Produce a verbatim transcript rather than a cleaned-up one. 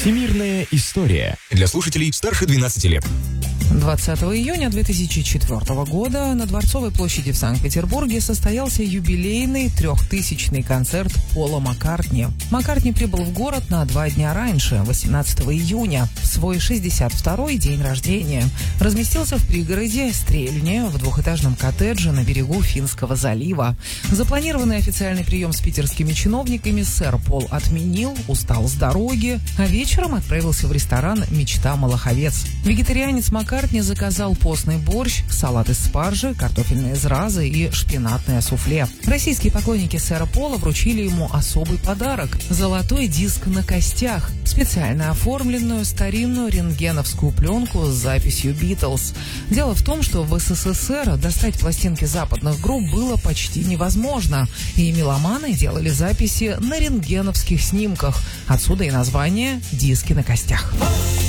Всемирная история для слушателей старше двенадцати лет. двадцатого июня две тысячи четвёртого года на Дворцовой площади в Санкт-Петербурге состоялся юбилейный трехтысячный концерт Пола Маккартни. Маккартни прибыл в город на два дня раньше, восемнадцатого июня, в свой шестьдесят второй день рождения. Разместился в пригороде Стрельне в двухэтажном коттедже на берегу Финского залива. Запланированный официальный прием с питерскими чиновниками сэр Пол отменил, устал с дороги, а вечером отправился в ресторан «Мечта Малаховец». Вегетарианец Маккартни заказал постный борщ, салат из спаржи, картофельные зразы и шпинатное суфле. Российские поклонники сэра Пола вручили ему особый подарок – золотой диск на костях, специально оформленную старинную рентгеновскую пленку с записью «Битлз». Дело в том, что в СССР достать пластинки западных групп было почти невозможно, и меломаны делали записи на рентгеновских снимках. Отсюда и название «Диски на костях».